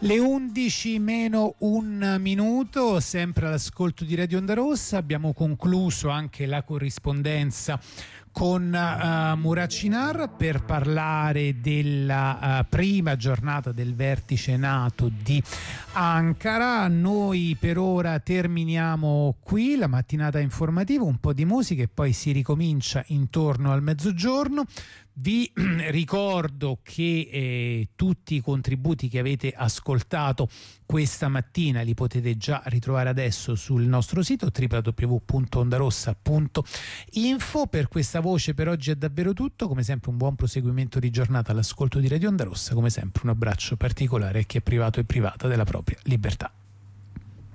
Le 11 meno un minuto, sempre all'ascolto di Radio Onda Rossa. Abbiamo concluso anche la corrispondenza con Murat Şener per parlare della prima giornata del vertice NATO di Ankara. Noi per ora terminiamo qui la mattinata informativa, un po' di musica e poi si ricomincia intorno al mezzogiorno. Vi ricordo che tutti i contributi che avete ascoltato questa mattina li potete già ritrovare adesso sul nostro sito www.ondarossa.info. Per questa voce per oggi è davvero tutto. Come sempre un buon proseguimento di giornata all'ascolto di Radio Onda Rossa. Come sempre un abbraccio particolare a chi è privato e privata della propria libertà.